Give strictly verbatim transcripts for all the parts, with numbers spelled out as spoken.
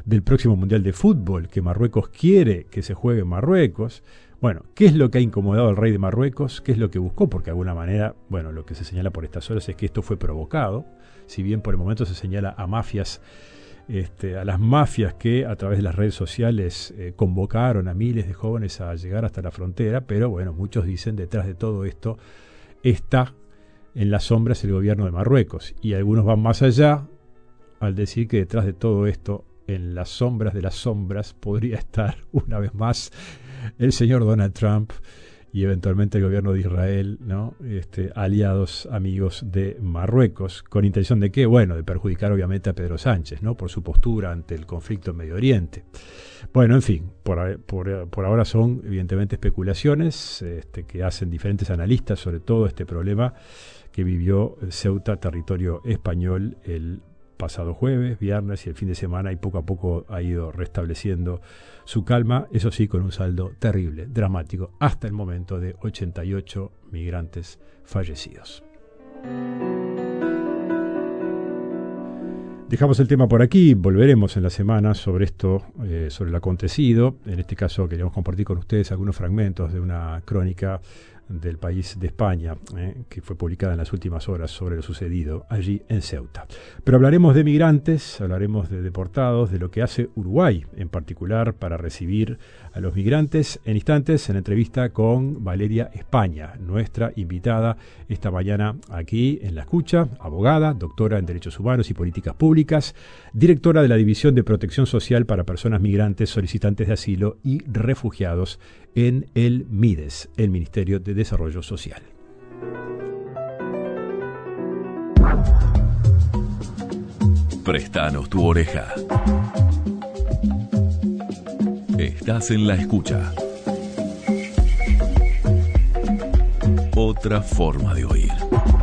del próximo Mundial de Fútbol, que Marruecos quiere que se juegue en Marruecos. Bueno, ¿qué es lo que ha incomodado al rey de Marruecos? ¿Qué es lo que buscó? Porque de alguna manera, bueno, lo que se señala por estas horas es que esto fue provocado, si bien por el momento se señala a mafias, este, a las mafias que a través de las redes sociales eh, convocaron a miles de jóvenes a llegar hasta la frontera, pero bueno, muchos dicen detrás de todo esto está en las sombras el gobierno de Marruecos, y algunos van más allá al decir que detrás de todo esto, en las sombras de las sombras, podría estar una vez más el señor Donald Trump y eventualmente el gobierno de Israel, ¿no? Este, aliados, amigos de Marruecos, con intención de qué, bueno, de perjudicar obviamente a Pedro Sánchez, ¿no? Por su postura ante el conflicto en Medio Oriente. Bueno, en fin, por, por, por ahora son evidentemente especulaciones este, que hacen diferentes analistas sobre todo este problema que vivió Ceuta, territorio español, el pasado jueves, viernes y el fin de semana, y poco a poco ha ido restableciendo su calma, eso sí, con un saldo terrible, dramático, hasta el momento de ochenta y ocho migrantes fallecidos. Dejamos el tema por aquí, volveremos en la semana sobre esto, eh, sobre lo acontecido. En este caso queríamos compartir con ustedes algunos fragmentos de una crónica del país de España, eh, que fue publicada en las últimas horas sobre lo sucedido allí en Ceuta. Pero hablaremos de migrantes, hablaremos de deportados, de lo que hace Uruguay en particular para recibir a los migrantes en instantes, en entrevista con Valeria España, nuestra invitada esta mañana aquí en La Escucha, abogada, doctora en Derechos Humanos y Políticas Públicas, directora de la División de Protección Social para Personas Migrantes, Solicitantes de Asilo y Refugiados en el MIDES, el Ministerio de Desarrollo Social. Préstanos tu oreja. Estás en La Escucha. Otra forma de oír.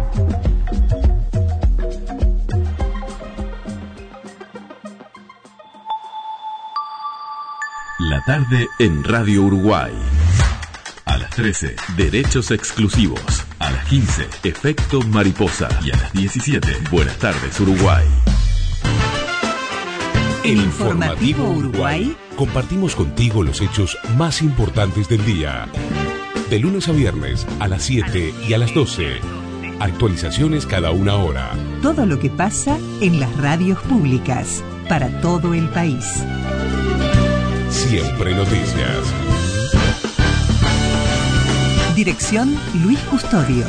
La tarde en Radio Uruguay. A las trece, Derechos Exclusivos. A las quince, Efecto Mariposa. Y a las diecisiete, Buenas tardes Uruguay. En Informativo Uruguay compartimos contigo los hechos más importantes del día. De lunes a viernes, a las siete y a las doce. Actualizaciones cada una hora. Todo lo que pasa en las radios públicas para todo el país. Siempre noticias. Dirección Luis Custodio.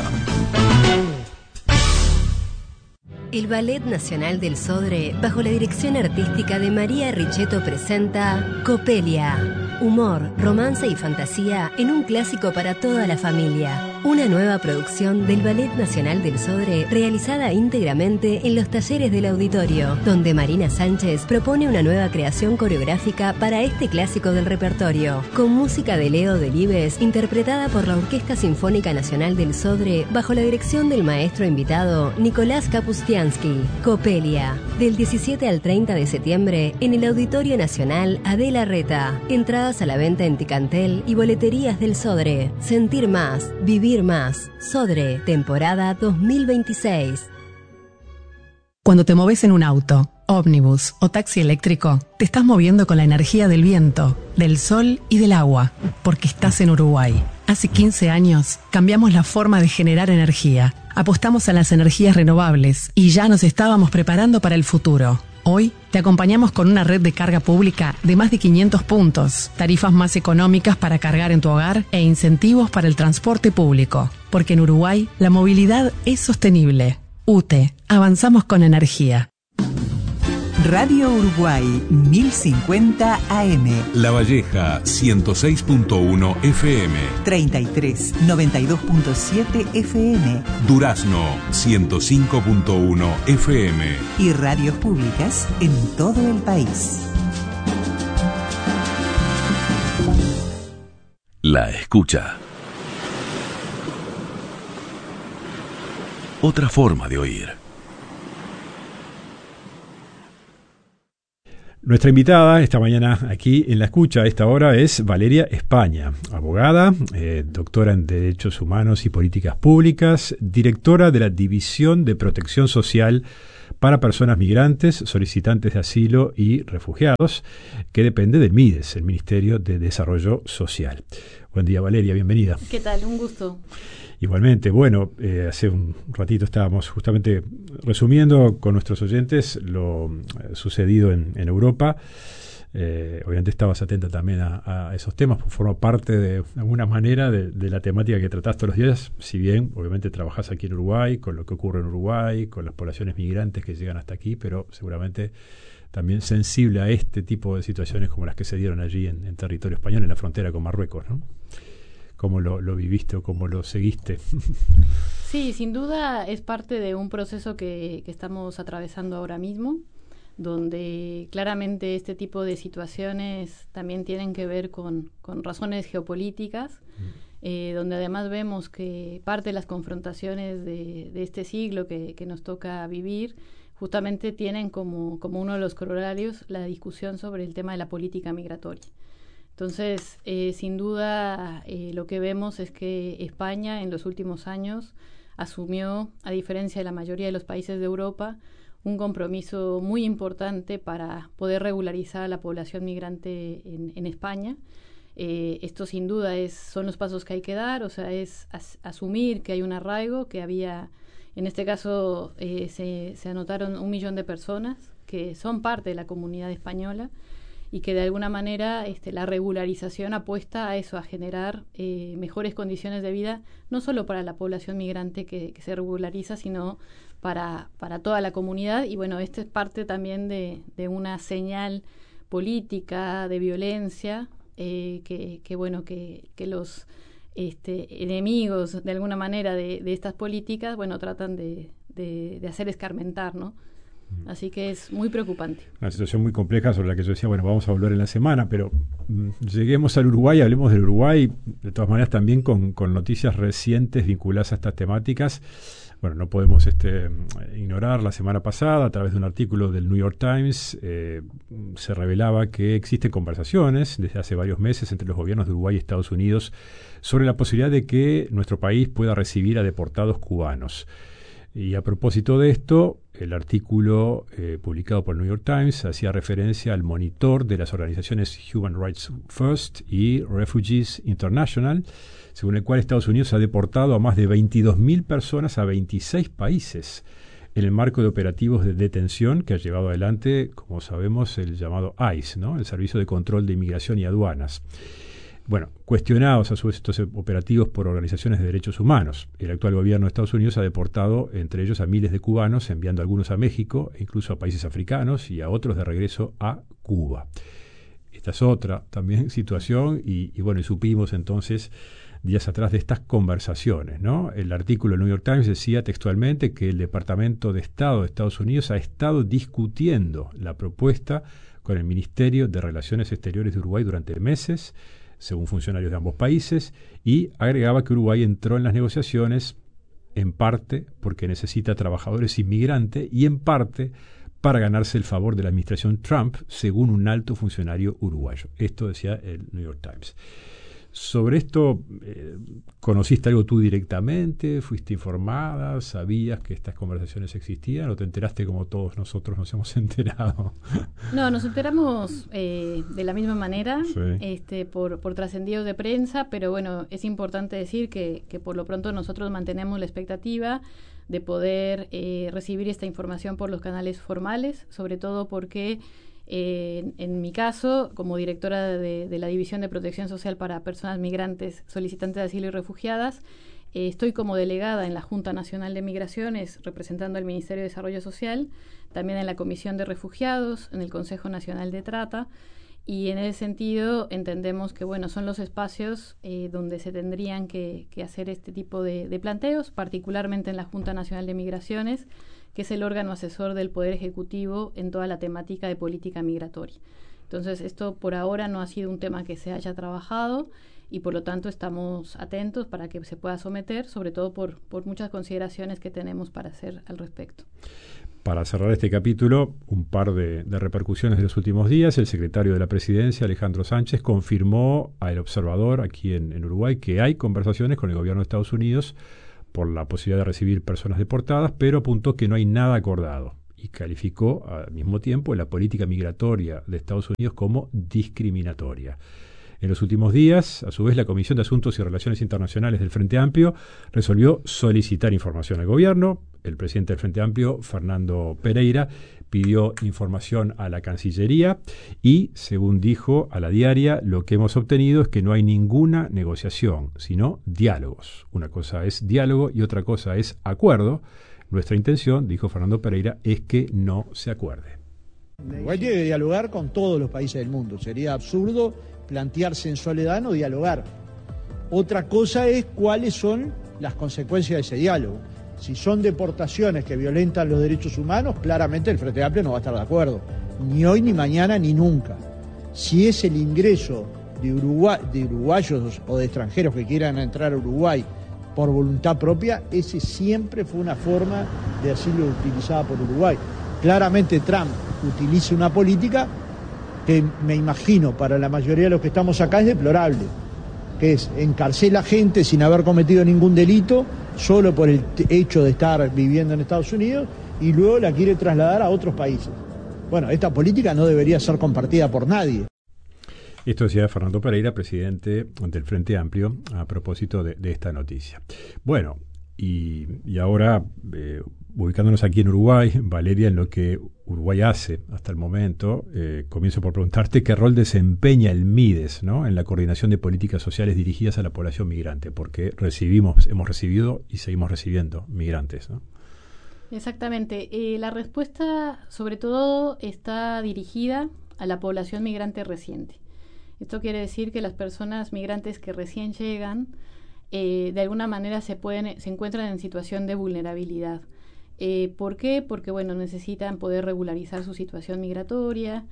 El Ballet Nacional del Sodre, bajo la dirección artística de María Richetto, presenta Copelia. Humor, romance y fantasía en un clásico para toda la familia. Una nueva producción del Ballet Nacional del Sodre realizada íntegramente en los talleres del auditorio, donde Marina Sánchez propone una nueva creación coreográfica para este clásico del repertorio, con música de Leo Delibes, interpretada por la Orquesta Sinfónica Nacional del Sodre, bajo la dirección del maestro invitado Nicolás Kapustiansky. Copelia, del diecisiete al treinta de septiembre en el Auditorio Nacional Adela Reta. Entradas a la venta en Ticantel y boleterías del Sodre. Sentir más, vivir más. Sodre, temporada dos mil veintiséis. Cuando te moves en un auto, ómnibus o taxi eléctrico, te estás moviendo con la energía del viento, del sol y del agua, porque estás en Uruguay. Hace quince años cambiamos la forma de generar energía, apostamos a las energías renovables y ya nos estábamos preparando para el futuro. Hoy te acompañamos con una red de carga pública de más de quinientos puntos, tarifas más económicas para cargar en tu hogar e incentivos para el transporte público. Porque en Uruguay la movilidad es sostenible. U T E, avanzamos con energía. Radio Uruguay mil cincuenta A M. La Valleja ciento seis punto uno F M. treinta y tres, noventa y dos punto siete F M. Durazno ciento cinco punto uno F M. Y radios públicas en todo el país. La Escucha. Otra forma de oír. Nuestra invitada esta mañana aquí en La Escucha a esta hora es Valeria España, abogada, eh, doctora en Derechos Humanos y Políticas Públicas, directora de la División de Protección Social para personas migrantes, solicitantes de asilo y refugiados, que depende del MIDES, el Ministerio de Desarrollo Social. Buen día, Valeria, bienvenida. ¿Qué tal? Un gusto. Igualmente, bueno, eh, hace un ratito estábamos justamente resumiendo con nuestros oyentes lo eh, sucedido en, en Europa. Eh, obviamente estabas atenta también a, a esos temas, pues forma parte de, de alguna manera de, de la temática que tratás todos los días, si bien obviamente trabajás aquí en Uruguay, con lo que ocurre en Uruguay, con las poblaciones migrantes que llegan hasta aquí, pero seguramente también sensible a este tipo de situaciones como las que se dieron allí en, en territorio español, en la frontera con Marruecos, ¿no? ¿Cómo lo, lo viviste o cómo lo seguiste? Sí, sin duda es parte de un proceso que, que estamos atravesando ahora mismo, donde claramente este tipo de situaciones también tienen que ver con, con razones geopolíticas, mm. eh, donde además vemos que parte de las confrontaciones de, de este siglo que, que nos toca vivir justamente tienen como, como uno de los corolarios la discusión sobre el tema de la política migratoria. Entonces, eh, sin duda, eh, lo que vemos es que España en los últimos años asumió, a diferencia de la mayoría de los países de Europa, un compromiso muy importante para poder regularizar a la población migrante en, en España. Eh, esto sin duda es, son los pasos que hay que dar, o sea, es as, asumir que hay un arraigo, que había, en este caso eh, se, se anotaron un millón de personas que son parte de la comunidad española y que de alguna manera este, la regularización apuesta a eso, a generar eh, mejores condiciones de vida, no solo para la población migrante que, que se regulariza, sino para, para toda la comunidad. Y bueno, esto es parte también de, de una señal política de violencia eh, que, que bueno que, que los este, enemigos de alguna manera de, de estas políticas bueno tratan de, de, de hacer escarmentar, ¿no? Así que es muy preocupante. Una situación muy compleja sobre la que yo decía, bueno, vamos a volver en la semana, pero mm, lleguemos al Uruguay, hablemos del Uruguay, de todas maneras también con, con noticias recientes vinculadas a estas temáticas. Bueno, no podemos este, ignorar, la semana pasada, a través de un artículo del New York Times, eh, se revelaba que existen conversaciones desde hace varios meses entre los gobiernos de Uruguay y Estados Unidos sobre la posibilidad de que nuestro país pueda recibir a deportados cubanos. Y a propósito de esto, el artículo eh, publicado por el New York Times hacía referencia al monitor de las organizaciones Human Rights First y Refugees International, según el cual Estados Unidos ha deportado a más de veintidós mil personas a veintiséis países en el marco de operativos de detención que ha llevado adelante, como sabemos, el llamado ICE, ¿no? El Servicio de Control de Inmigración y Aduanas. Bueno, cuestionados a su vez estos operativos por organizaciones de derechos humanos. El actual gobierno de Estados Unidos ha deportado, entre ellos, a miles de cubanos, enviando algunos a México, e incluso a países africanos, y a otros de regreso a Cuba. Esta es otra también situación, y, y bueno, y supimos entonces, días atrás, de estas conversaciones, ¿no? El artículo del New York Times decía textualmente que el Departamento de Estado de Estados Unidos ha estado discutiendo la propuesta con el Ministerio de Relaciones Exteriores de Uruguay durante meses, según funcionarios de ambos países, y agregaba que Uruguay entró en las negociaciones en parte porque necesita trabajadores inmigrantes y en parte para ganarse el favor de la administración Trump, según un alto funcionario uruguayo. Esto decía el New York Times. Sobre esto, eh, ¿conociste algo tú directamente? ¿Fuiste informada? ¿Sabías que estas conversaciones existían? ¿O te enteraste como todos nosotros nos hemos enterado? No, nos enteramos eh, de la misma manera, sí. este, por, por trascendidos de prensa, pero bueno, es importante decir que, que por lo pronto nosotros mantenemos la expectativa de poder eh, recibir esta información por los canales formales, sobre todo porque Eh, en, en mi caso, como directora de, de la División de Protección Social para Personas Migrantes, Solicitantes de Asilo y Refugiadas, eh, estoy como delegada en la Junta Nacional de Migraciones, representando al Ministerio de Desarrollo Social, también en la Comisión de Refugiados, en el Consejo Nacional de Trata, y en ese sentido entendemos que bueno son los espacios eh, donde se tendrían que, que hacer este tipo de, de planteos, particularmente en la Junta Nacional de Migraciones, que es el órgano asesor del Poder Ejecutivo en toda la temática de política migratoria. Entonces, esto por ahora no ha sido un tema que se haya trabajado y por lo tanto estamos atentos para que se pueda someter, sobre todo por, por muchas consideraciones que tenemos para hacer al respecto. Para cerrar este capítulo, un par de, de repercusiones de los últimos días. El secretario de la Presidencia, Alejandro Sánchez, confirmó a El Observador aquí en, en Uruguay que hay conversaciones con el gobierno de Estados Unidos por la posibilidad de recibir personas deportadas, pero apuntó que no hay nada acordado y calificó al mismo tiempo la política migratoria de Estados Unidos como discriminatoria. En los últimos días, a su vez, la Comisión de Asuntos y Relaciones Internacionales del Frente Amplio resolvió solicitar información al gobierno. El presidente del Frente Amplio, Fernando Pereira, pidió información a la Cancillería y, según dijo a la Diaria, lo que hemos obtenido es que no hay ninguna negociación, sino diálogos. Una cosa es diálogo y otra cosa es acuerdo. Nuestra intención, dijo Fernando Pereira, es que no se acuerde. Uruguay tiene que dialogar con todos los países del mundo. Sería absurdo plantearse en soledad no dialogar. Otra cosa es cuáles son las consecuencias de ese diálogo. Si son deportaciones que violentan los derechos humanos, claramente el Frente Amplio no va a estar de acuerdo. Ni hoy, ni mañana, ni nunca. Si es el ingreso de, Uruguay, de uruguayos o de extranjeros que quieran entrar a Uruguay por voluntad propia, ese siempre fue una forma de asilo utilizada por Uruguay. Claramente Trump utiliza una política que me imagino para la mayoría de los que estamos acá es deplorable, que es encarcela gente sin haber cometido ningún delito, solo por el hecho de estar viviendo en Estados Unidos, y luego la quiere trasladar a otros países. Bueno, esta política no debería ser compartida por nadie. Esto decía Fernando Pereira, presidente del Frente Amplio, a propósito de, de esta noticia. Bueno, y, y ahora, eh, ubicándonos aquí en Uruguay, Valeria, en lo que Uruguay hace hasta el momento, eh, comienzo por preguntarte qué rol desempeña el MIDES, ¿no?, en la coordinación de políticas sociales dirigidas a la población migrante, porque recibimos, hemos recibido y seguimos recibiendo migrantes, ¿no? Exactamente. Eh, la respuesta, sobre todo, está dirigida a la población migrante reciente. Esto quiere decir que las personas migrantes que recién llegan, eh, de alguna manera se pueden, se encuentran en situación de vulnerabilidad. Eh, ¿Por qué? Porque, bueno, necesitan poder regularizar su situación migratoria,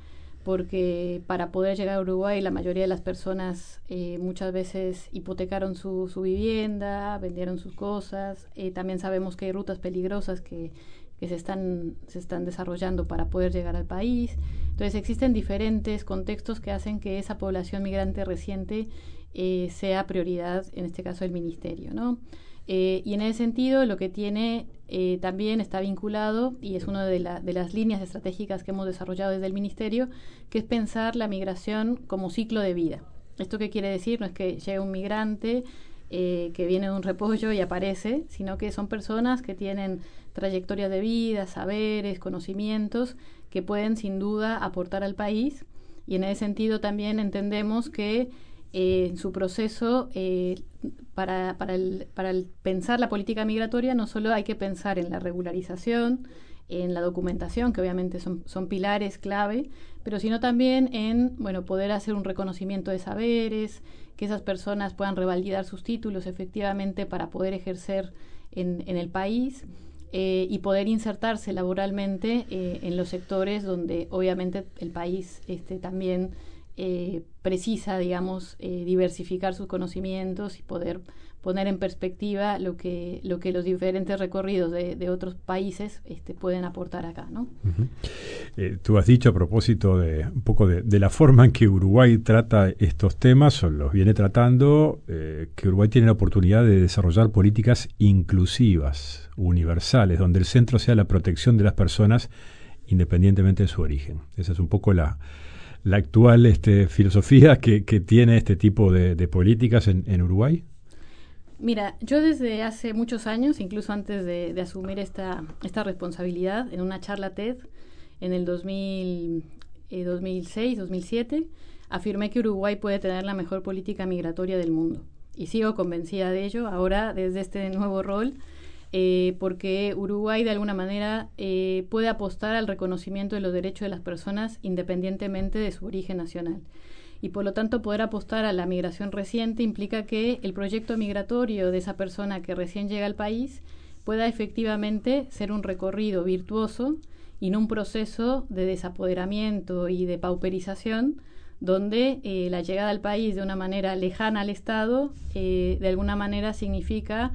porque para poder llegar a Uruguay la mayoría de las personas eh, muchas veces hipotecaron su, su vivienda, vendieron sus cosas. Eh, también sabemos que hay rutas peligrosas que, que se están, se están desarrollando para poder llegar al país. Entonces existen diferentes contextos que hacen que esa población migrante reciente eh, sea prioridad, en este caso del Ministerio, ¿no? Eh, y en ese sentido lo que tiene eh, también está vinculado, y es una de, la, de las líneas estratégicas que hemos desarrollado desde el Ministerio, que es pensar la migración como ciclo de vida. ¿Esto qué quiere decir? No es que llegue un migrante eh, que viene de un repollo y aparece, sino que son personas que tienen trayectorias de vida, saberes, conocimientos, que pueden sin duda aportar al país, y en ese sentido también entendemos que Eh, en su proceso, eh, para, para, el, para el pensar la política migratoria, no solo hay que pensar en la regularización, en la documentación, que obviamente son, son pilares clave, pero sino también en, bueno, poder hacer un reconocimiento de saberes, que esas personas puedan revalidar sus títulos efectivamente para poder ejercer en, en el país, eh, y poder insertarse laboralmente eh, en los sectores donde obviamente el país este, también Eh, precisa, digamos, eh, diversificar sus conocimientos y poder poner en perspectiva lo que lo que los diferentes recorridos de, de otros países este, pueden aportar acá, ¿no? Uh-huh. Eh, tú has dicho a propósito de un poco de, de la forma en que Uruguay trata estos temas, o los viene tratando, eh, que Uruguay tiene la oportunidad de desarrollar políticas inclusivas, universales, donde el centro sea la protección de las personas independientemente de su origen. Esa es un poco la la actual este, filosofía que, que tiene este tipo de, de políticas en, en Uruguay? Mira, yo desde hace muchos años, incluso antes de, de asumir esta, esta responsabilidad, en una charla TED en el dos mil, eh, dos mil seis, dos mil siete, afirmé que Uruguay puede tener la mejor política migratoria del mundo. Y sigo convencida de ello ahora desde este nuevo rol, Eh, porque Uruguay de alguna manera eh, puede apostar al reconocimiento de los derechos de las personas independientemente de su origen nacional. Y por lo tanto poder apostar a la migración reciente implica que el proyecto migratorio de esa persona que recién llega al país pueda efectivamente ser un recorrido virtuoso y no un proceso de desapoderamiento y de pauperización, donde eh, la llegada al país de una manera lejana al Estado eh, de alguna manera significa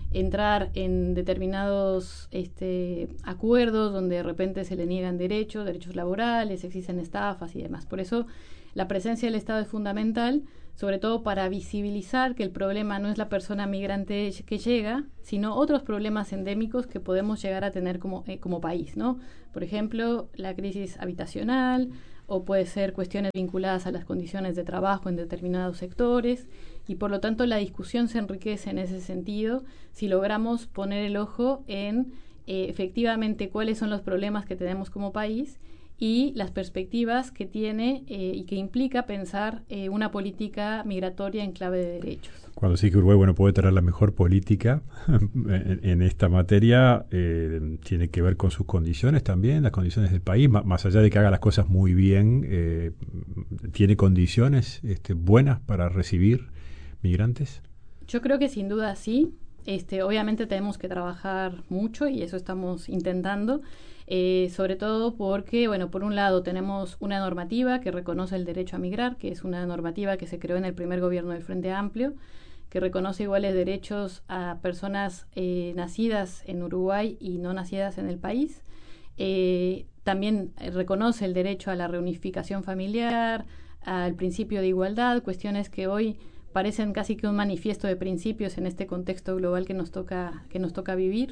entrar en determinados este, acuerdos donde de repente se le niegan derechos, derechos laborales, existen estafas y demás. Por eso la presencia del Estado es fundamental, sobre todo para visibilizar que el problema no es la persona migrante que llega, sino otros problemas endémicos que podemos llegar a tener como, eh, como país, ¿no? Por ejemplo, la crisis habitacional, o puede ser cuestiones vinculadas a las condiciones de trabajo en determinados sectores, y por lo tanto la discusión se enriquece en ese sentido si logramos poner el ojo en eh, efectivamente cuáles son los problemas que tenemos como país y las perspectivas que tiene eh, y que implica pensar eh, una política migratoria en clave de derechos. Cuando sí que Uruguay bueno, puede tener la mejor política en, en esta materia, eh, tiene que ver con sus condiciones también, las condiciones del país, más, más allá de que haga las cosas muy bien, eh, ¿tiene condiciones este, buenas para recibir migrantes? Yo creo que sin duda sí. Este, obviamente tenemos que trabajar mucho y eso estamos intentando. Eh, sobre todo porque, bueno, por un lado tenemos una normativa que reconoce el derecho a migrar, que es una normativa que se creó en el primer gobierno del Frente Amplio, que reconoce iguales derechos a personas eh, nacidas en Uruguay y no nacidas en el país. Eh, también reconoce el derecho a la reunificación familiar, al principio de igualdad, cuestiones que hoy parecen casi que un manifiesto de principios en este contexto global que nos toca, que nos toca vivir.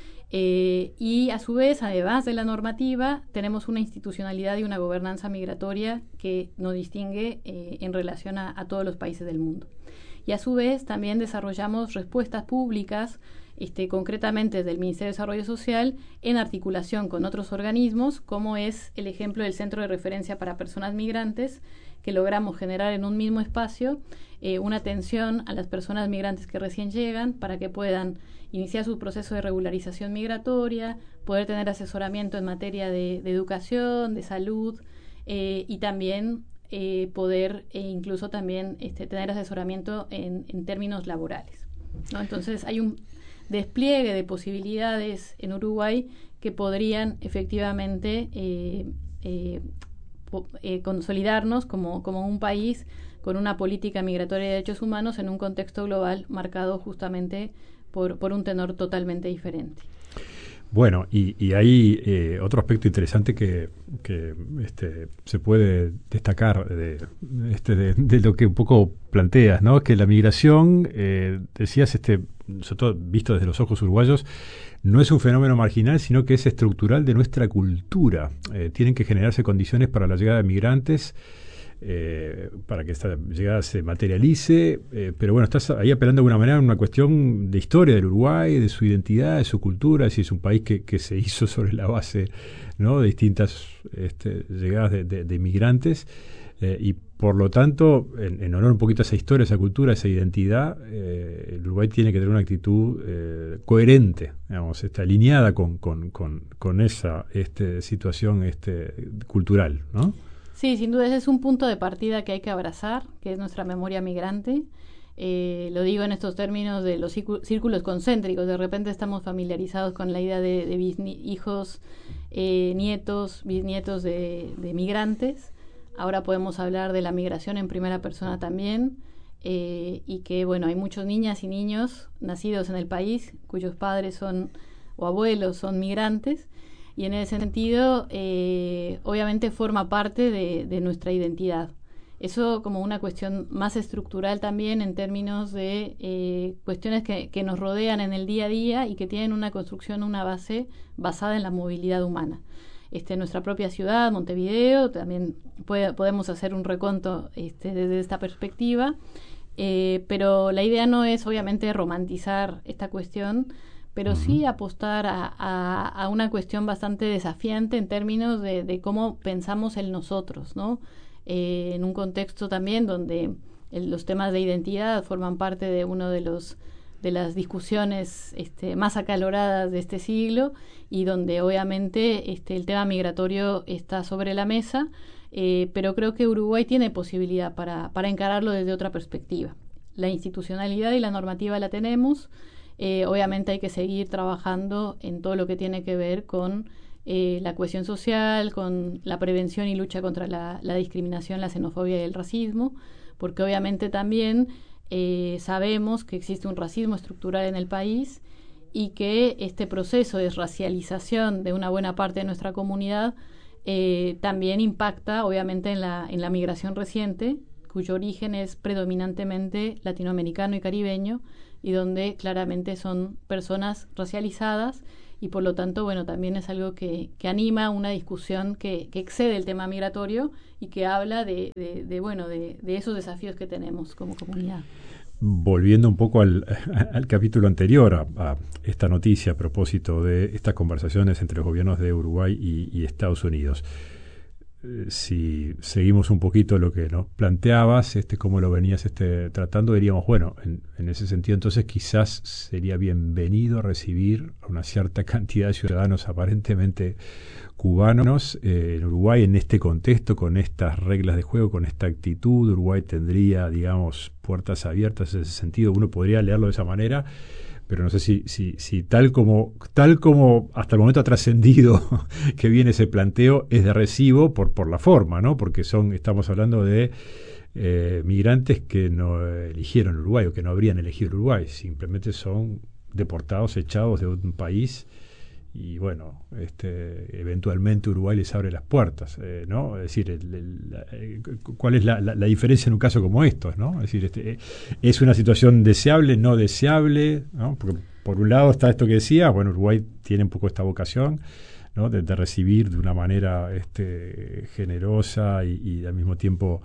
Eh, y a su vez, además de la normativa, tenemos una institucionalidad y una gobernanza migratoria que nos distingue eh, en relación a, a todos los países del mundo. Y a su vez también desarrollamos respuestas públicas, este, concretamente desde el Ministerio de Desarrollo Social, en articulación con otros organismos, como es el ejemplo del Centro de Referencia para Personas Migrantes, que logramos generar en un mismo espacio eh, una atención a las personas migrantes que recién llegan para que puedan iniciar su proceso de regularización migratoria, poder tener asesoramiento en materia de, de educación, de salud eh, y también eh, poder e incluso también este, tener asesoramiento en, en términos laborales, ¿no? Entonces hay un despliegue de posibilidades en Uruguay que podrían efectivamente eh, eh, po- eh, consolidarnos como, como un país con una política migratoria de derechos humanos en un contexto global marcado justamente por, por un tenor totalmente diferente. Bueno, y, y hay eh, otro aspecto interesante que, que este, se puede destacar de, este, de, de lo que un poco planteas, ¿no? Que la migración, eh, decías, este, sobre todo visto desde los ojos uruguayos, no es un fenómeno marginal, sino que es estructural de nuestra cultura. Eh, tienen que generarse condiciones para la llegada de migrantes, Eh, para que esta llegada se materialice, eh, pero bueno, estás ahí apelando de alguna manera a una cuestión de historia del Uruguay, de su identidad, de su cultura, es decir, es un país que, que se hizo sobre la base, ¿no?, de distintas este, llegadas de, de, de migrantes, eh, y por lo tanto, en, en honor un poquito a esa historia, a esa cultura, a esa identidad, eh, el Uruguay tiene que tener una actitud eh, coherente, digamos, este, alineada con, con, con, con esa este, situación este, cultural, ¿no? Sí, sin duda ese es un punto de partida que hay que abrazar, que es nuestra memoria migrante. Eh, lo digo en estos términos de los círculos concéntricos. De repente estamos familiarizados con la idea de, de bisni- hijos, eh, nietos, bisnietos de, de migrantes. Ahora podemos hablar de la migración en primera persona también, eh, y que, bueno, hay muchos niñas y niños nacidos en el país cuyos padres son o abuelos son migrantes. Y en ese sentido, eh, obviamente forma parte de, de nuestra identidad. Eso como una cuestión más estructural también en términos de eh, cuestiones que, que nos rodean en el día a día y que tienen una construcción, una base basada en la movilidad humana. Este, nuestra propia ciudad, Montevideo, también puede, podemos hacer un reconto este, desde esta perspectiva, eh, pero la idea no es obviamente romantizar esta cuestión, pero uh-huh. sí apostar a, a, a una cuestión bastante desafiante en términos de, de cómo pensamos el nosotros, ¿no? Eh, en un contexto también donde el, los temas de identidad forman parte de uno de los de las discusiones este, más acaloradas de este siglo y donde obviamente este, el tema migratorio está sobre la mesa, eh, pero creo que Uruguay tiene posibilidad para, para encararlo desde otra perspectiva. La institucionalidad y la normativa la tenemos. Eh, obviamente hay que seguir trabajando en todo lo que tiene que ver con eh, la cohesión social, con la prevención y lucha contra la, la discriminación, la xenofobia y el racismo, porque obviamente también eh, sabemos que existe un racismo estructural en el país y que este proceso de racialización de una buena parte de nuestra comunidad eh, también impacta obviamente en la, en la migración reciente, cuyo origen es predominantemente latinoamericano y caribeño, y donde claramente son personas racializadas, y por lo tanto, bueno, también es algo que, que anima una discusión que, que excede el tema migratorio y que habla de, de, de bueno, de, de esos desafíos que tenemos como comunidad. Volviendo un poco al, al capítulo anterior, a, a esta noticia a propósito de estas conversaciones entre los gobiernos de Uruguay y, y Estados Unidos. Eh, si seguimos un poquito lo que nos planteabas, este, cómo lo venías este, tratando, diríamos, bueno, en, en ese sentido entonces quizás sería bienvenido recibir a una cierta cantidad de ciudadanos aparentemente cubanos eh, en Uruguay en este contexto, con estas reglas de juego, con esta actitud. Uruguay tendría, digamos, puertas abiertas en ese sentido. Uno podría leerlo de esa manera, pero no sé si, si, si tal como tal como hasta el momento ha trascendido que viene ese planteo es de recibo por, por la forma, ¿no? Porque son, estamos hablando de eh, migrantes que no eligieron Uruguay o que no habrían elegido Uruguay, simplemente son deportados, echados de un país. Y bueno, este, eventualmente Uruguay les abre las puertas, eh, ¿no? Es decir, el, el, la, eh, ¿cuál es la, la, la diferencia en un caso como estos, ¿no? Es decir, este, ¿es una situación deseable, no deseable, ¿no? Porque por un lado está esto que decía, bueno, Uruguay tiene un poco esta vocación, ¿no? de, de recibir de una manera este, generosa y, y al mismo tiempo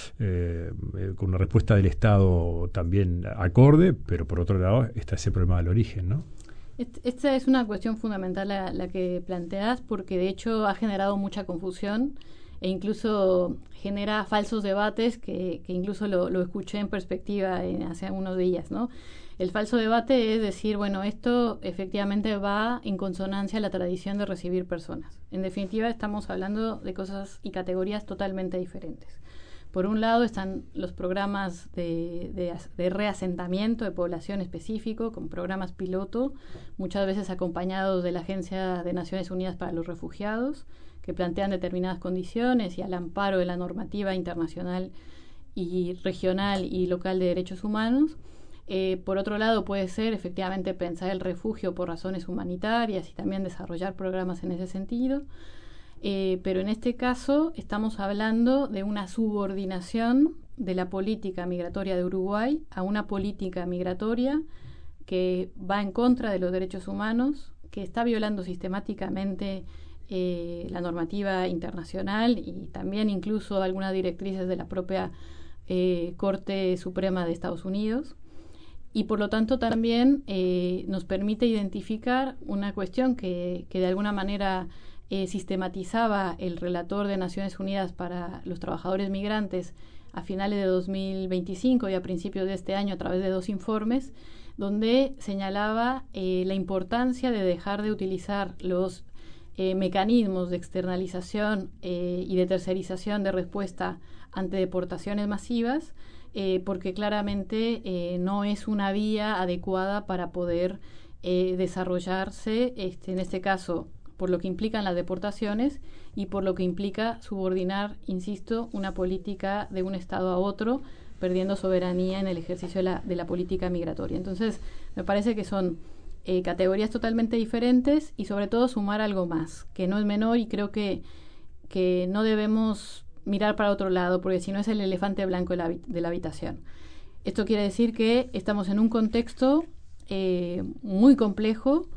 eh, eh, con una respuesta del Estado también acorde, pero por otro lado está ese problema del origen, ¿no? Esta es una cuestión fundamental la, la que planteas, porque de hecho ha generado mucha confusión e incluso genera falsos debates que, que incluso lo, lo escuché en perspectiva en, hace unos días, ¿no? El falso debate es decir, bueno, esto efectivamente va en consonancia a la tradición de recibir personas. En definitiva, estamos hablando de cosas y categorías totalmente diferentes. Por un lado están los programas de, de, de reasentamiento de población específico, con programas piloto, muchas veces acompañados de la Agencia de Naciones Unidas para los Refugiados, que plantean determinadas condiciones y al amparo de la normativa internacional y regional y local de derechos humanos. Eh, por otro lado, puede ser efectivamente pensar el refugio por razones humanitarias y también desarrollar programas en ese sentido. Eh, pero en este caso estamos hablando de una subordinación de la política migratoria de Uruguay a una política migratoria que va en contra de los derechos humanos, que está violando sistemáticamente eh, la normativa internacional y también incluso algunas directrices de la propia eh, Corte Suprema de Estados Unidos. Y por lo tanto también eh, nos permite identificar una cuestión que, que de alguna manera Eh, sistematizaba el relator de Naciones Unidas para los trabajadores migrantes a finales de dos mil veinticinco y a principios de este año a través de dos informes, donde señalaba eh, la importancia de dejar de utilizar los eh, mecanismos de externalización eh, y de tercerización de respuesta ante deportaciones masivas, eh, porque claramente eh, no es una vía adecuada para poder eh, desarrollarse, este, en este caso, por lo que implican las deportaciones y por lo que implica subordinar, insisto, una política de un Estado a otro, perdiendo soberanía en el ejercicio de la, de la política migratoria. Entonces, me parece que son eh, categorías totalmente diferentes y sobre todo sumar algo más, que no es menor y creo que, que no debemos mirar para otro lado, porque si no es el elefante blanco de la, de la habitación. Esto quiere decir que estamos en un contexto eh, muy complejo,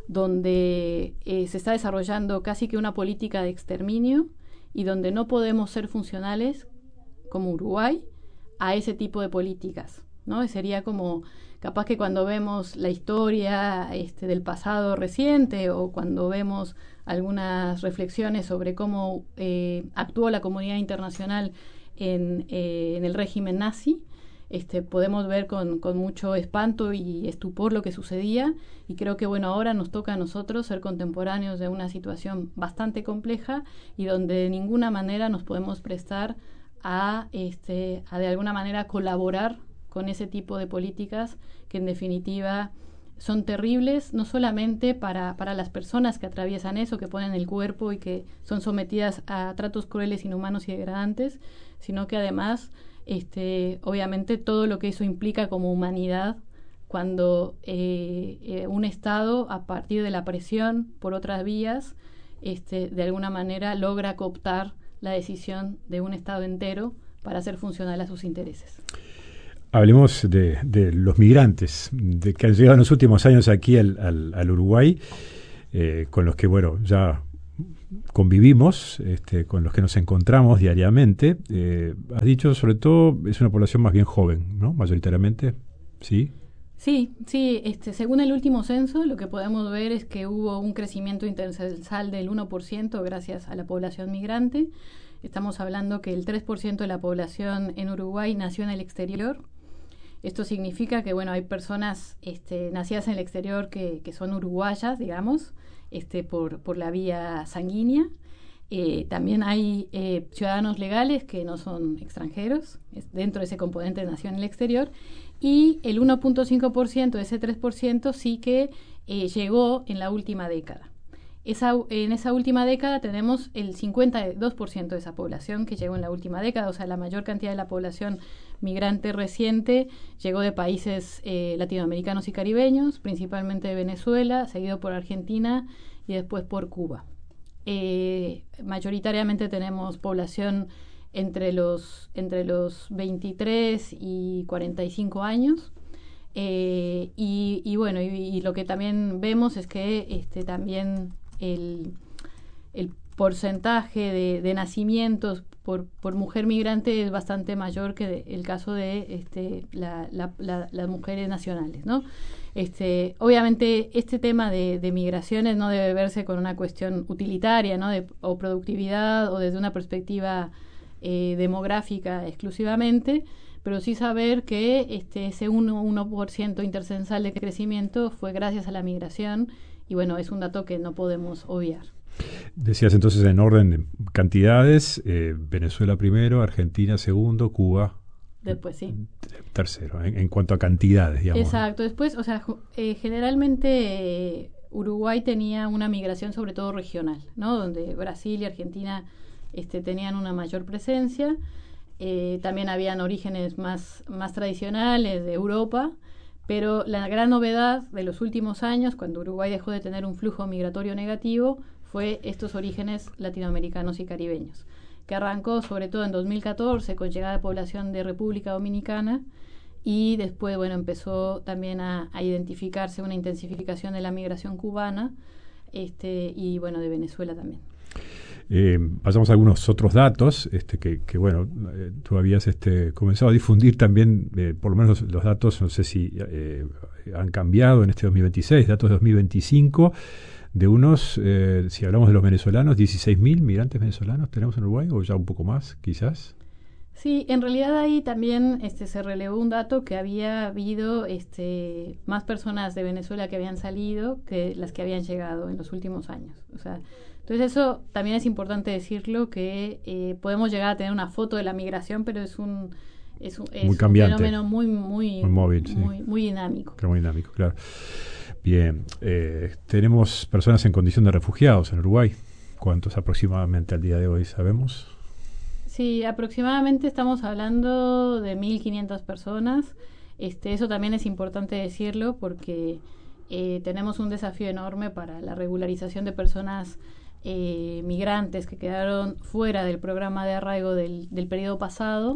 donde eh, se está desarrollando casi que una política de exterminio y donde no podemos ser funcionales como Uruguay a ese tipo de políticas, ¿no? Sería como capaz que cuando vemos la historia este, del pasado reciente o cuando vemos algunas reflexiones sobre cómo eh, actuó la comunidad internacional en, eh, en el régimen nazi, Este, podemos ver con, con mucho espanto y estupor lo que sucedía y creo que bueno, ahora nos toca a nosotros ser contemporáneos de una situación bastante compleja y donde de ninguna manera nos podemos prestar a, este, a de alguna manera colaborar con ese tipo de políticas que en definitiva son terribles, no solamente para, para las personas que atraviesan eso, que ponen el cuerpo y que son sometidas a tratos crueles, inhumanos y degradantes, sino que además este, obviamente todo lo que eso implica como humanidad cuando eh, eh, un Estado, a partir de la presión por otras vías, este, de alguna manera logra cooptar la decisión de un Estado entero para hacer funcional a sus intereses. Hablemos de, de los migrantes de que han llegado en los últimos años aquí al, al, al Uruguay, eh, con los que, bueno, ya convivimos, este, con los que nos encontramos diariamente. Eh, has dicho, sobre todo, es una población más bien joven, ¿no? Mayoritariamente, ¿sí? Sí, sí. Este, según el último censo, lo que podemos ver es que hubo un crecimiento intercensal del uno por ciento gracias a la población migrante. Estamos hablando que el tres por ciento de la población en Uruguay nació en el exterior. Esto significa que, bueno, hay personas este, nacidas en el exterior que, que son uruguayas, digamos, este, por, por la vía sanguínea. Eh, también hay eh, ciudadanos legales que no son extranjeros, es dentro de ese componente de nación en el exterior. Y el uno punto cinco por ciento de ese tres por ciento sí que eh, llegó en la última década. Esa, en esa última década tenemos el cincuenta y dos por ciento de esa población que llegó en la última década, o sea, la mayor cantidad de la población migrante reciente llegó de países eh, latinoamericanos y caribeños, principalmente de Venezuela, seguido por Argentina y después por Cuba. Eh, mayoritariamente tenemos población entre los, entre los veintitrés y cuarenta y cinco años. Eh, y, y bueno, y, y lo que también vemos es que este, también el, el porcentaje de, de nacimientos por, por mujer migrante es bastante mayor que de, el caso de este, la, la, la, las mujeres nacionales, ¿no? Este, obviamente este tema de, de migraciones no debe verse con una cuestión utilitaria, ¿no? De, o productividad o desde una perspectiva eh, demográfica exclusivamente, pero sí saber que este, ese uno por ciento intercensal de crecimiento fue gracias a la migración y bueno, es un dato que no podemos obviar. Decías entonces en orden de cantidades, eh, Venezuela primero, Argentina segundo, Cuba después, sí. Tercero, en, en cuanto a cantidades, digamos. Exacto, después, o sea, eh, generalmente eh, Uruguay tenía una migración sobre todo regional, ¿no? Donde Brasil y Argentina este, tenían una mayor presencia. Eh, también habían orígenes más, más tradicionales de Europa, pero la gran novedad de los últimos años, cuando Uruguay dejó de tener un flujo migratorio negativo, fue estos orígenes latinoamericanos y caribeños, que arrancó sobre todo en dos mil catorce con llegada de población de República Dominicana y después, bueno, empezó también a, a identificarse una intensificación de la migración cubana este, y, bueno, de Venezuela también. Eh, pasamos a algunos otros datos este, que, que, bueno, eh, tú habías este, comenzado a difundir también, eh, por lo menos los, los datos, no sé si eh, han cambiado en este dos mil veintiséis, datos de dos mil veinticinco, de unos, eh, si hablamos de los venezolanos, dieciséis mil migrantes venezolanos tenemos en Uruguay, o ya un poco más, quizás. Sí, en realidad ahí también este, se relevó un dato que había habido este, más personas de Venezuela que habían salido que las que habían llegado en los últimos años. O sea, entonces eso también es importante decirlo, que eh, podemos llegar a tener una foto de la migración, pero es un, es un, es muy un fenómeno muy, muy, muy móvil, sí. muy, muy dinámico. Muy dinámico, claro. Bien, eh, tenemos personas en condición de refugiados en Uruguay. ¿Cuántos aproximadamente al día de hoy sabemos? Sí, aproximadamente estamos hablando de mil quinientas personas. Este, eso también es importante decirlo porque eh, tenemos un desafío enorme para la regularización de personas eh, migrantes que quedaron fuera del programa de arraigo del, del periodo pasado.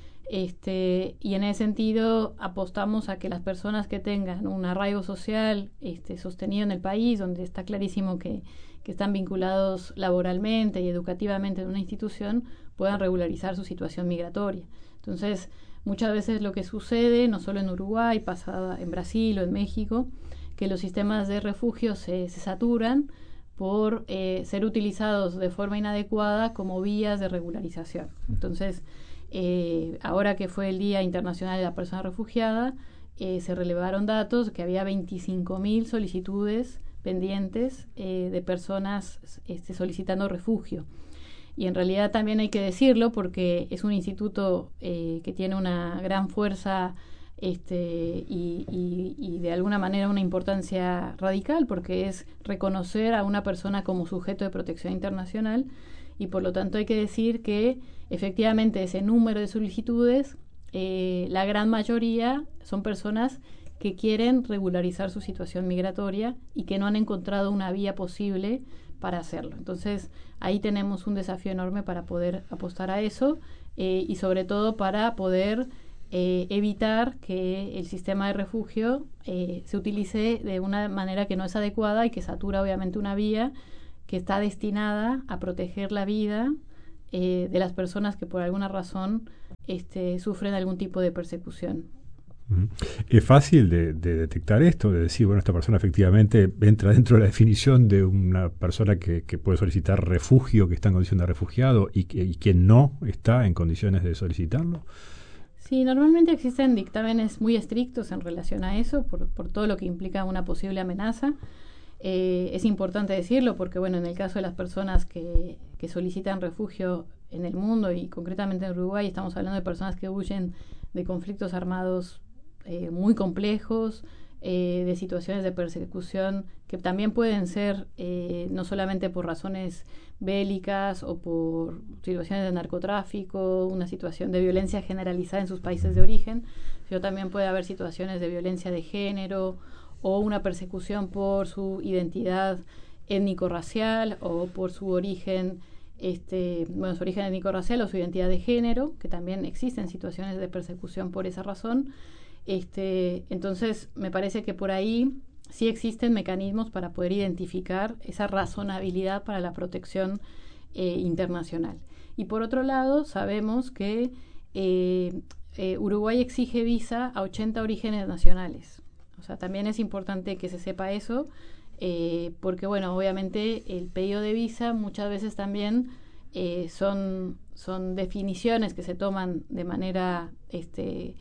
Este, y en ese sentido apostamos a que las personas que tengan un arraigo social este, sostenido en el país, donde está clarísimo que, que están vinculados laboralmente y educativamente en una institución, puedan regularizar su situación migratoria. Entonces, muchas veces lo que sucede, no solo en Uruguay, pasa en Brasil o en México, que los sistemas de refugio se, se saturan por eh, ser utilizados de forma inadecuada como vías de regularización. Entonces, Eh, ahora que fue el Día Internacional de la Persona Refugiada, eh, se relevaron datos que había veinticinco mil solicitudes pendientes eh, de personas este, solicitando refugio. Y en realidad también hay que decirlo porque es un instituto eh, que tiene una gran fuerza este, y, y, y de alguna manera una importancia radical, porque es reconocer a una persona como sujeto de protección internacional. y por lo tanto hay que decir que efectivamente ese número de solicitudes, eh, la gran mayoría son personas que quieren regularizar su situación migratoria y que no han encontrado una vía posible para hacerlo. Entonces, ahí tenemos un desafío enorme para poder apostar a eso eh, y sobre todo para poder eh, evitar que el sistema de refugio eh, se utilice de una manera que no es adecuada y que satura obviamente una vía que está destinada a proteger la vida eh, de las personas que por alguna razón este, sufren algún tipo de persecución. ¿Es fácil de, de detectar esto? De decir, bueno, esta persona efectivamente entra dentro de la definición de una persona que, que puede solicitar refugio, que está en condición de refugiado, y, que, y quien no está en condiciones de solicitarlo? Sí, normalmente existen dictámenes muy estrictos en relación a eso, por, por todo lo que implica una posible amenaza. Eh, es importante decirlo porque, bueno, en el caso de las personas que, que solicitan refugio en el mundo y concretamente en Uruguay, estamos hablando de personas que huyen de conflictos armados Eh, muy complejos, eh, de situaciones de persecución que también pueden ser eh, no solamente por razones bélicas o por situaciones de narcotráfico, una situación de violencia generalizada en sus países de origen, sino también puede haber situaciones de violencia de género o una persecución por su identidad étnico-racial o por su origen Este, bueno, su origen étnico-racial o su identidad de género, que también existen situaciones de persecución por esa razón. Este, entonces, me parece que por ahí sí existen mecanismos para poder identificar esa razonabilidad para la protección eh, internacional. Y por otro lado, sabemos que eh, eh, Uruguay exige visa a ochenta orígenes nacionales. O sea, también es importante que se sepa eso, eh, porque, bueno, obviamente el pedido de visa muchas veces también eh, son, son definiciones que se toman de manera este,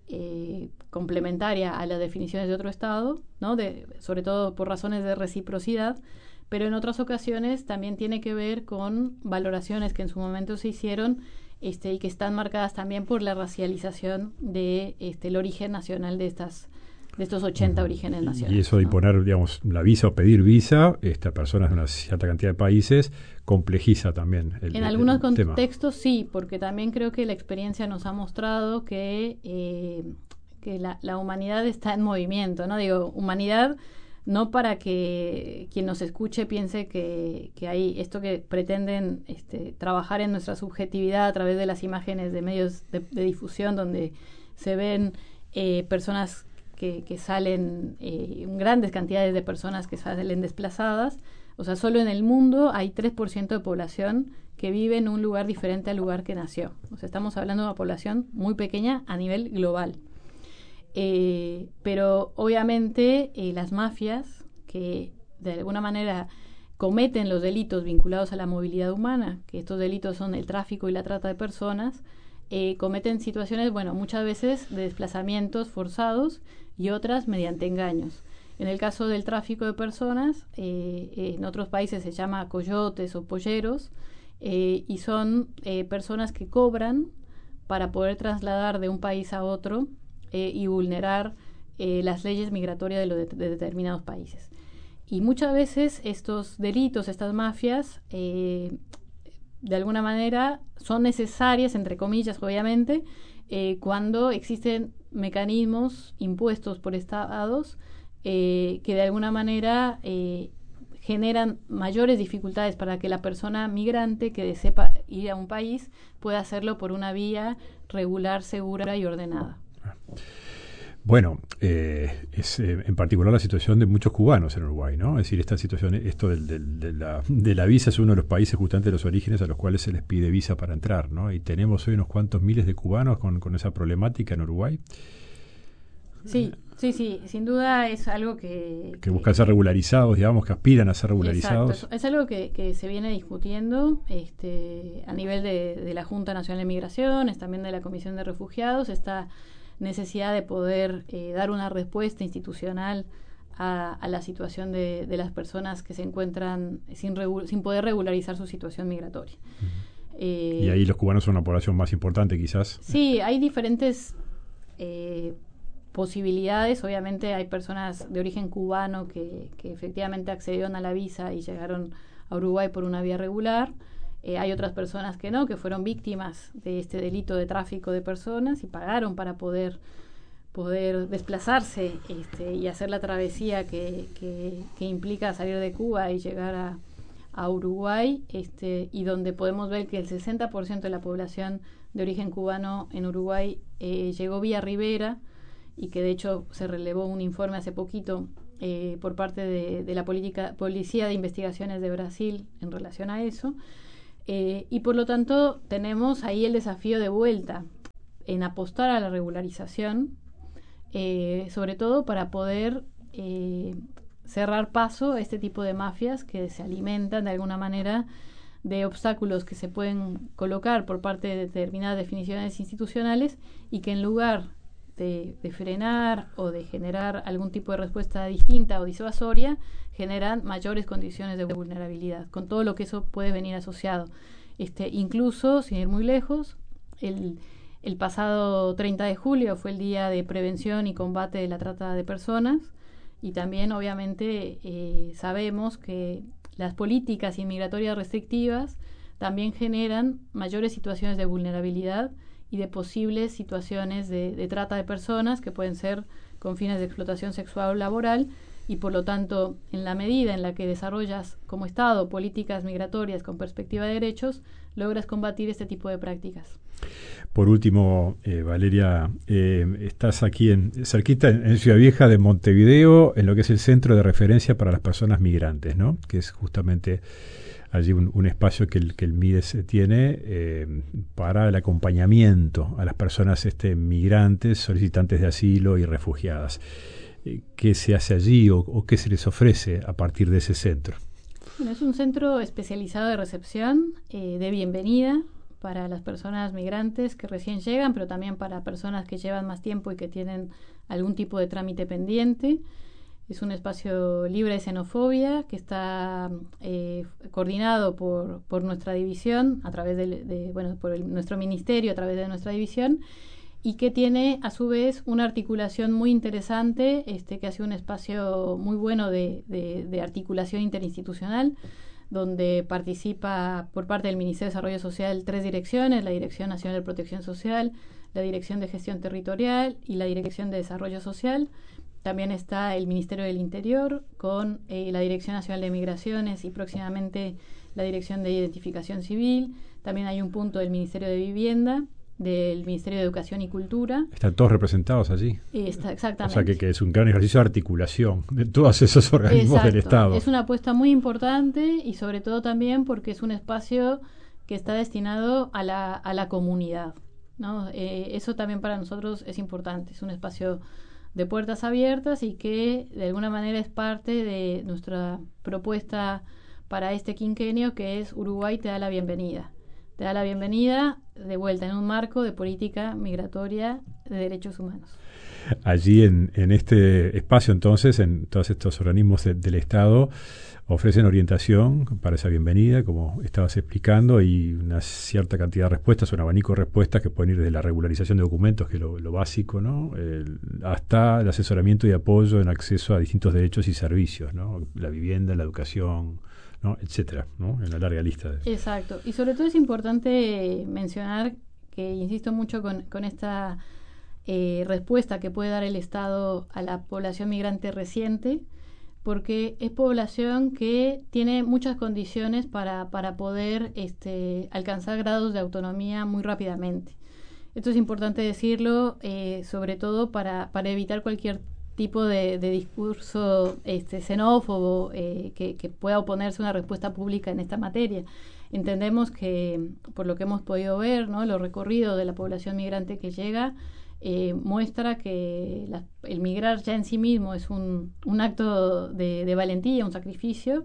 eh, complementaria a las definiciones de otro Estado, ¿no? De, sobre todo por razones de reciprocidad, pero en otras ocasiones también tiene que ver con valoraciones que en su momento se hicieron este, y que están marcadas también por la racialización de este, el origen nacional de estas de estos ochenta uh-huh. orígenes nacionales. Y eso de ¿no? imponer, digamos, la visa o pedir visa a personas de una cierta cantidad de países complejiza también el, en el, algunos el contextos tema. Sí, porque también creo que la experiencia nos ha mostrado que, eh, que la, la humanidad está en movimiento, ¿no? Digo, humanidad no para que quien nos escuche piense que, que hay esto que pretenden este, trabajar en nuestra subjetividad a través de las imágenes de medios de, de difusión donde se ven eh, personas que, que salen, eh, grandes cantidades de personas que salen desplazadas. O sea, solo en el mundo hay tres por ciento de población que vive en un lugar diferente al lugar que nació. O sea, estamos hablando de una población muy pequeña a nivel global. Eh, pero obviamente eh, las mafias que de alguna manera cometen los delitos vinculados a la movilidad humana, que estos delitos son el tráfico y la trata de personas, eh, cometen situaciones, bueno, muchas veces de desplazamientos forzados y otras mediante engaños. En el caso del tráfico de personas, eh, eh, en otros países se llama coyotes o polleros, eh, y son eh, personas que cobran para poder trasladar de un país a otro eh, y vulnerar eh, las leyes migratorias de, lo de, de determinados países. Y muchas veces estos delitos, estas mafias, eh, de alguna manera son necesarias, entre comillas, obviamente, eh, cuando existen mecanismos impuestos por estados eh, que de alguna manera eh, generan mayores dificultades para que la persona migrante que sepa ir a un país pueda hacerlo por una vía regular, segura y ordenada. Bueno, eh, es eh, en particular la situación de muchos cubanos en Uruguay, ¿no? Es decir, esta situación, esto del, del, de, la, de la visa es uno de los países justamente de los orígenes a los cuales se les pide visa para entrar, ¿no? Y tenemos hoy unos cuantos miles de cubanos con, con esa problemática en Uruguay. Sí, sí, sí, sin duda es algo que... Que buscan ser regularizados, digamos, que aspiran a ser regularizados. Exacto, es algo que, que se viene discutiendo este, a nivel de, de la Junta Nacional de Migraciones, también de la Comisión de Refugiados, esta necesidad de poder eh, dar una respuesta institucional a, a la situación de, de las personas que se encuentran sin, regu- sin poder regularizar su situación migratoria. Uh-huh. Eh, y ahí los cubanos son una población más importante, quizás. Sí, hay diferentes eh, posibilidades. Obviamente hay personas de origen cubano que, que efectivamente accedieron a la visa y llegaron a Uruguay por una vía regular. Eh, hay otras personas que no, que fueron víctimas de este delito de tráfico de personas y pagaron para poder, poder desplazarse este, y hacer la travesía que, que, que implica salir de Cuba y llegar a, a Uruguay, este, y donde podemos ver que el sesenta por ciento de la población de origen cubano en Uruguay eh, llegó vía Rivera, y que de hecho se relevó un informe hace poquito eh, por parte de, de la política, Policía de Investigaciones de Brasil en relación a eso. Eh, y por lo tanto tenemos ahí el desafío de vuelta en apostar a la regularización, eh, sobre todo para poder eh, cerrar paso a este tipo de mafias que se alimentan de alguna manera de obstáculos que se pueden colocar por parte de determinadas definiciones institucionales, y que en lugar de, de frenar o de generar algún tipo de respuesta distinta o disuasoria, generan mayores condiciones de vulnerabilidad, con todo lo que eso puede venir asociado. Este, incluso, sin ir muy lejos, el, el pasado treinta de julio fue el Día de Prevención y Combate de la Trata de Personas, y también obviamente eh, sabemos que las políticas inmigratorias restrictivas también generan mayores situaciones de vulnerabilidad y de posibles situaciones de, de trata de personas que pueden ser con fines de explotación sexual o laboral, y por lo tanto, en la medida en la que desarrollas como Estado políticas migratorias con perspectiva de derechos, logras combatir este tipo de prácticas. Por último, eh, Valeria, eh, estás aquí en cerquita, en Ciudad Vieja de Montevideo, en lo que es el Centro de Referencia para las Personas Migrantes, ¿no? Que es justamente allí un, un espacio que el, que el MIDES tiene eh, para el acompañamiento a las personas este, migrantes, solicitantes de asilo y refugiadas. ¿Qué se hace allí o, o qué se les ofrece a partir de ese centro? Bueno, es un centro especializado de recepción, eh, de bienvenida para las personas migrantes que recién llegan, pero también para personas que llevan más tiempo y que tienen algún tipo de trámite pendiente. Es un espacio libre de xenofobia que está eh, coordinado por, por nuestra división, a través de, de bueno, por el, nuestro ministerio, a través de nuestra división, y que tiene a su vez una articulación muy interesante, este, que hace un espacio muy bueno de, de, de articulación interinstitucional, donde participa por parte del Ministerio de Desarrollo Social tres direcciones: la Dirección Nacional de Protección Social, la Dirección de Gestión Territorial y la Dirección de Desarrollo Social. También está el Ministerio del Interior con eh, la Dirección Nacional de Migraciones y próximamente la Dirección de Identificación Civil. También hay un punto del Ministerio de Vivienda, del Ministerio de Educación y Cultura. Están todos representados allí. Está, exactamente. O sea que, que es un gran ejercicio de articulación de todos esos organismos Exacto. del Estado. Es una apuesta muy importante, y sobre todo también porque es un espacio que está destinado a la, a la comunidad, ¿no? Eh, eso también para nosotros es importante. Es un espacio de puertas abiertas y que de alguna manera es parte de nuestra propuesta para este quinquenio, que es Uruguay te da la bienvenida. Te da la bienvenida de vuelta en un marco de política migratoria de derechos humanos. Allí en, en este espacio, entonces, en todos estos organismos de, del Estado, ofrecen orientación para esa bienvenida, como estabas explicando, y una cierta cantidad de respuestas, un abanico de respuestas que pueden ir desde la regularización de documentos, que es lo, lo básico, ¿no? El, hasta el asesoramiento y apoyo en acceso a distintos derechos y servicios, ¿no? La vivienda, la educación, ¿no? Etcétera, ¿no? En la larga lista. De... Exacto. Y sobre todo es importante mencionar que insisto mucho con, con esta eh, respuesta que puede dar el Estado a la población migrante reciente, porque es población que tiene muchas condiciones para, para poder este, alcanzar grados de autonomía muy rápidamente. Esto es importante decirlo, eh, sobre todo para, para evitar cualquier tipo de, de discurso este, xenófobo eh, que, que pueda oponerse a una respuesta pública en esta materia. Entendemos que, por lo que hemos podido ver, ¿no?, lo recorrido de la población migrante que llega eh, muestra que la, el migrar ya en sí mismo es un, un acto de, de valentía, un sacrificio,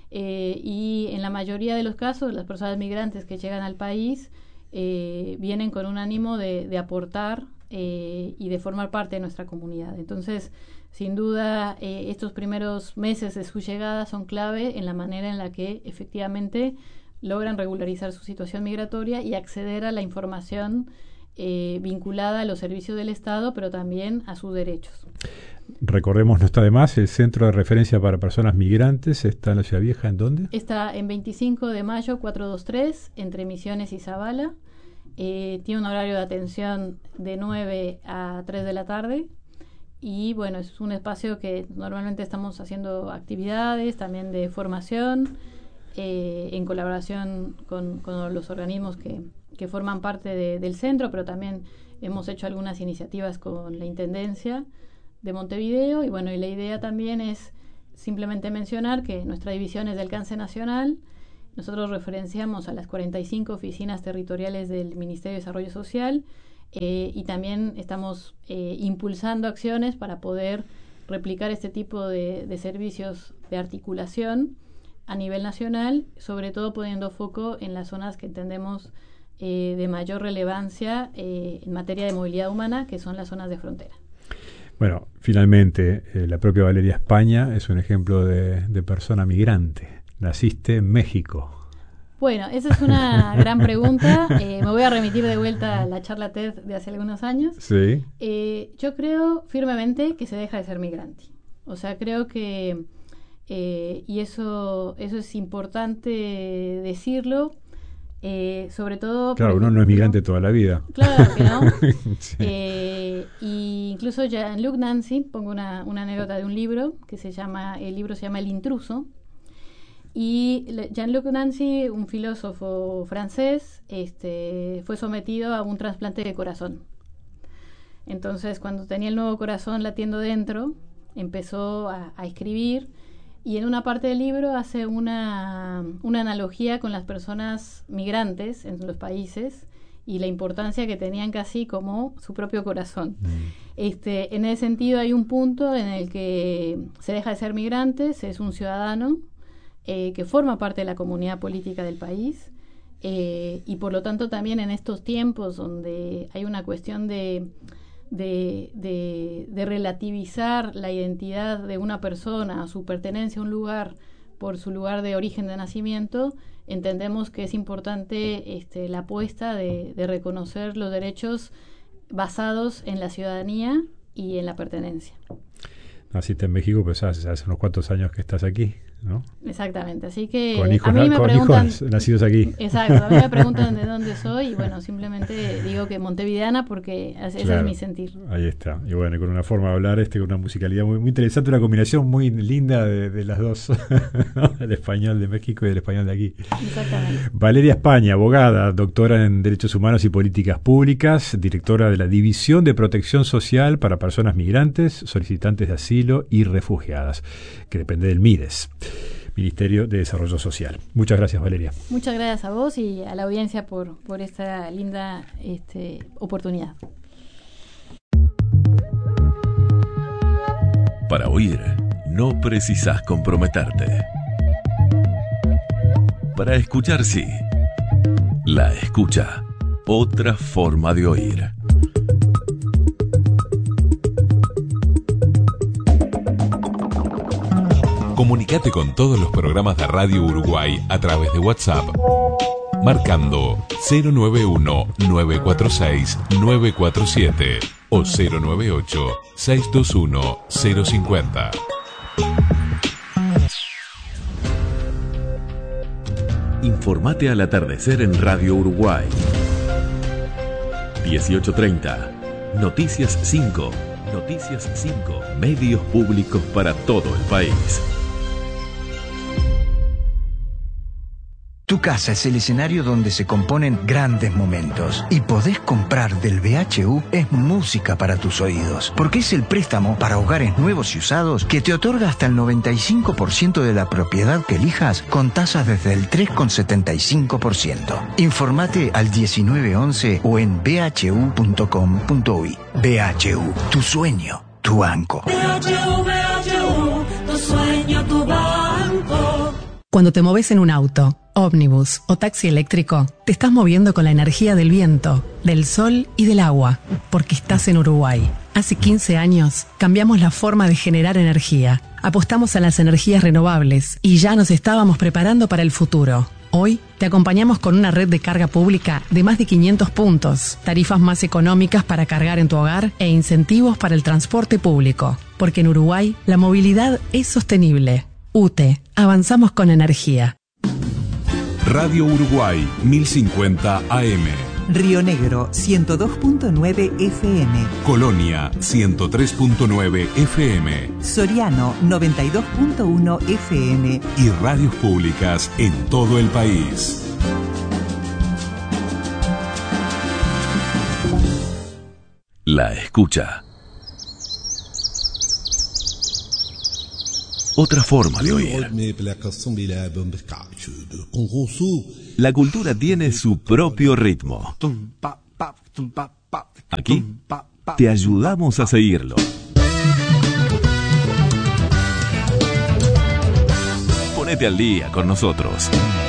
eh, y en la mayoría de los casos las personas migrantes que llegan al país eh, vienen con un ánimo de, de aportar Eh, y de formar parte de nuestra comunidad. Entonces, sin duda, eh, estos primeros meses de su llegada son clave en la manera en la que efectivamente logran regularizar su situación migratoria y acceder a la información eh, vinculada a los servicios del Estado, pero también a sus derechos. Recordemos, no está de más, el Centro de Referencia para Personas Migrantes está en la Ciudad Vieja, ¿en dónde? Está en veinticinco de mayo cuatrocientos veintitrés, entre Misiones y Zabala. Eh, tiene un horario de atención de nueve a tres de la tarde. Y bueno, es un espacio que normalmente estamos haciendo actividades también de formación, eh, en colaboración con, con los organismos que, que forman parte de, del centro, pero también hemos hecho algunas iniciativas con la Intendencia de Montevideo. Y bueno, y la idea también es simplemente mencionar que nuestra división es de alcance nacional. Nosotros referenciamos a las cuarenta y cinco oficinas territoriales del Ministerio de Desarrollo Social, eh, y también estamos eh, impulsando acciones para poder replicar este tipo de, de servicios de articulación a nivel nacional, sobre todo poniendo foco en las zonas que entendemos eh, de mayor relevancia eh, en materia de movilidad humana, que son las zonas de frontera. Bueno, finalmente, eh, la propia Valeria España es un ejemplo de, de persona migrante. Naciste en México. Bueno, esa es una gran pregunta. Eh, me voy a remitir de vuelta a la charla TED de hace algunos años. Sí. Eh, yo creo firmemente que se deja de ser migrante. O sea, creo que, eh, y eso, eso es importante decirlo, eh, sobre todo... Claro, uno no es migrante toda la vida. Claro que no. Sí. eh, y incluso Jean-Luc Nancy, pongo una, una anécdota de un libro, que se llama, el libro se llama El Intruso. Y Jean-Luc Nancy, un filósofo francés, este, fue sometido a un trasplante de corazón. Entonces, cuando tenía el nuevo corazón latiendo dentro, empezó a, a escribir, y en una parte del libro hace una, una analogía con las personas migrantes en los países y la importancia que tenían casi como su propio corazón. Mm. Este, en ese sentido hay un punto en el que se deja de ser migrante, se es un ciudadano, Eh, que forma parte de la comunidad política del país, eh, y por lo tanto también en estos tiempos donde hay una cuestión de, de, de, de relativizar la identidad de una persona, su pertenencia a un lugar por su lugar de origen de nacimiento, entendemos que es importante este, la apuesta de, de reconocer los derechos basados en la ciudadanía y en la pertenencia. Naciste en México, pues hace, hace unos cuantos años que estás aquí, ¿no? Exactamente, así que con hijos, a mí me con preguntan, hijos nacidos aquí. Exacto, a mí me preguntan de dónde soy y bueno, simplemente digo que montevideana porque ese claro, es mi sentir. Ahí está, y bueno, con una forma de hablar, este, con una musicalidad muy, muy interesante, una combinación muy linda de, de las dos, ¿no? El español de México y el español de aquí. Exactamente. Valeria España, abogada, doctora en Derechos Humanos y Políticas Públicas, directora de la División de Protección Social para Personas Migrantes, Solicitantes de Asilo y Refugiadas, que depende del MIDES, Ministerio de Desarrollo Social. Muchas gracias, Valeria. Muchas gracias a vos y a la audiencia por, por esta linda este, oportunidad. Para oír, no precisás comprometerte. Para escuchar, sí. La escucha. Otra forma de oír. Comunicate con todos los programas de Radio Uruguay a través de WhatsApp, marcando cero nueve uno, nueve cuatro seis, nueve cuatro siete o cero nueve ocho, seis dos uno, cero cinco cero. Informate al atardecer en Radio Uruguay. dieciocho treinta. Noticias cinco. Noticias cinco. Medios públicos para todo el país. Tu casa es el escenario donde se componen grandes momentos. Y podés comprar del B H U es música para tus oídos. Porque es el préstamo para hogares nuevos y usados que te otorga hasta el noventa y cinco por ciento de la propiedad que elijas con tasas desde el tres coma setenta y cinco por ciento. Informate al diecinueve once o en b h u punto com punto u y. B H U, tu sueño, tu banco. B H U, B H U, tu sueño, tu banco. Cuando te moves en un auto, ómnibus o taxi eléctrico, te estás moviendo con la energía del viento, del sol y del agua, porque estás en Uruguay. Hace quince años cambiamos la forma de generar energía, apostamos a las energías renovables y ya nos estábamos preparando para el futuro. Hoy te acompañamos con una red de carga pública de más de quinientos puntos, tarifas más económicas para cargar en tu hogar e incentivos para el transporte público. Porque en Uruguay la movilidad es sostenible. U T E, avanzamos con energía. Radio Uruguay mil cincuenta A M. Río Negro ciento dos punto nueve F M. Colonia ciento tres punto nueve F M. Soriano noventa y dos punto uno F M. Y radios públicas en todo el país. La escucha. Otra forma de oír. La cultura tiene su propio ritmo. Aquí te ayudamos a seguirlo. Ponete al día con nosotros.